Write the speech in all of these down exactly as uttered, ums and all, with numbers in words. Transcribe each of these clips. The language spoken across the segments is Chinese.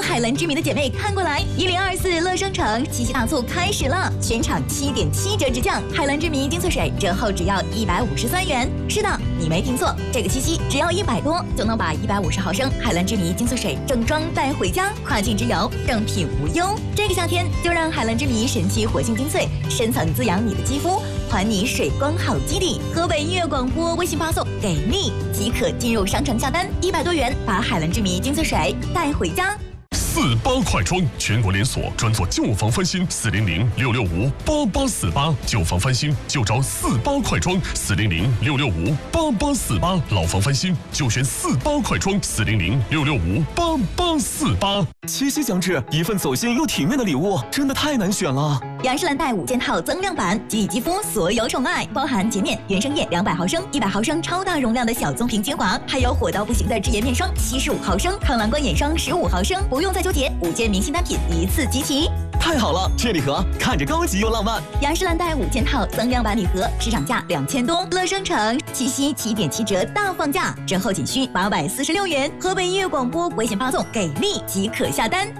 海蓝之谜的姐妹看过来，一零二四乐商城七夕大促开始了，全场七点七折直降，海蓝之谜精粹水折后只要一百五十三元。是的，你没听错，这个七夕只要一百多就能把一百五十毫升海蓝之谜精粹水正装带回家，跨境之游正品无忧。这个夏天就让海蓝之谜神奇活性精粹深层滋养你的肌肤，还你水光好基底。河北音乐广播微信发送给力即可进入商城下单，一百多元把海蓝之谜精粹水带回家。 四八快装，全国连锁，专做旧房翻新，四零零六六五八八四八，旧房翻新就找四八快装，四零零六六五八八四八，老房翻新就选四八快装，四零零六六五八八四八。 七夕将至，一份走心又体面的礼物，真的太难选了。 雅诗兰黛五件套增量版，给予肌肤所有宠爱，包含洁面、原生液两百毫升、一百毫升超大容量的小棕瓶精华，还有火到不行的智颜面霜七十五毫升、抗蓝光眼霜十五毫升，不用再纠结，五件明星单品一次集齐。 太好了，这礼盒看着高级又浪漫。 雅诗兰黛五件套增量版礼盒，市场价两千多，乐商城七夕七点七折大放价，折后仅需八百四十六元。河北音乐广播微信发送给力即可下单。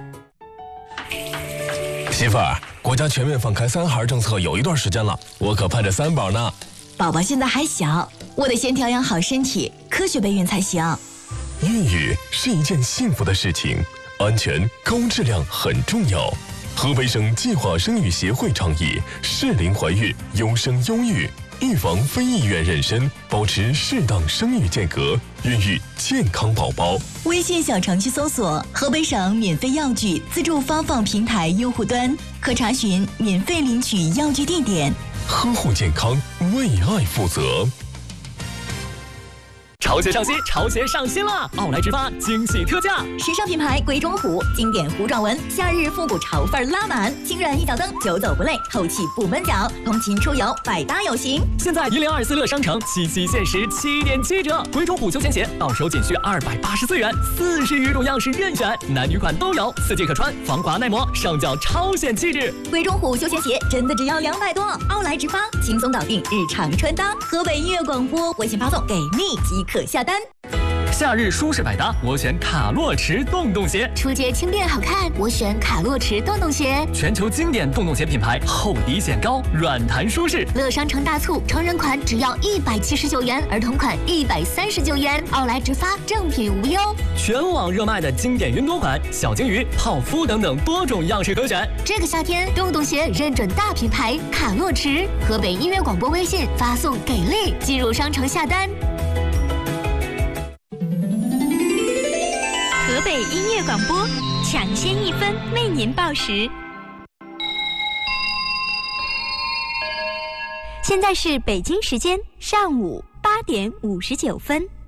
媳妇儿，国家全面放开三孩政策有一段时间了，我可盼着三宝呢。 宝宝现在还小，我得先调养好身体，科学备孕才行。 孕育是一件幸福的事情，安全高质量很重要。河北省计划生育协会倡议适龄怀孕，优生优育，预防非意愿妊娠，保持适当生育间隔，孕育健康宝宝。 微信小程序搜索河北省免费药具自助发放平台用户端，可查询免费领取药具地点。 呵护健康，为爱负责。 潮鞋上新，潮鞋上新了！奥莱直发惊喜特价， 时尚品牌鬼冢虎经典虎爪纹，夏日复古潮范拉满，轻软一脚蹬，久走不累，透气不闷脚，通勤出游百搭有型。 现在一零二四乐商城七夕限时七点七折，鬼冢虎休闲鞋到手仅需二百八十四元，四十余种样式任选，男女款都有，四季可穿，防滑耐磨，上脚超显气质。 鬼冢虎休闲鞋真的只要两百多，奥莱直发轻松搞定日常穿搭。河北音乐广播微信发送给力即可下单。 夏日舒适百搭，我选卡洛驰洞洞鞋。 出街轻便好看，我选卡洛驰洞洞鞋。 全球经典洞洞鞋品牌，厚底显高，软弹舒适。 乐商城大促，成人款只要一百七十九元，儿童款一百三十九元。奥莱直发，正品无忧。 全网热卖的经典云朵款、小金鱼、泡芙等等多种样式可选。 这个夏天，洞洞鞋认准大品牌卡洛驰。河北音乐广播微信发送给力，进入商城下单。 河北音乐广播抢先一分为您报时。现在是北京时间上午八点五十九分。